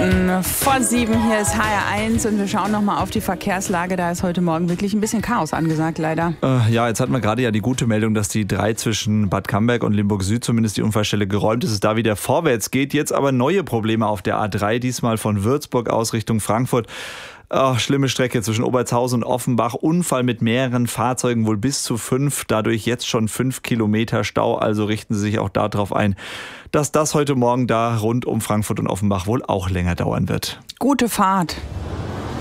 Minuten vor 7. Hier ist HR1 und wir schauen nochmal auf die Verkehrslage. Da ist heute Morgen wirklich ein bisschen Chaos angesagt, leider. Ja, jetzt hatten wir gerade ja die gute Meldung, dass die 3 zwischen Bad Camberg und Limburg Süd zumindest die Unfallstelle geräumt ist, es da wieder vorwärts geht. Jetzt aber neue Probleme auf der A3, diesmal von Würzburg aus Richtung Frankfurt. Schlimme Strecke zwischen Obertshausen und Offenbach. Unfall mit mehreren Fahrzeugen, wohl bis zu 5. Dadurch jetzt schon 5 Kilometer Stau. Also richten Sie sich auch darauf ein, dass das heute Morgen da rund um Frankfurt und Offenbach wohl auch länger dauern wird. Gute Fahrt.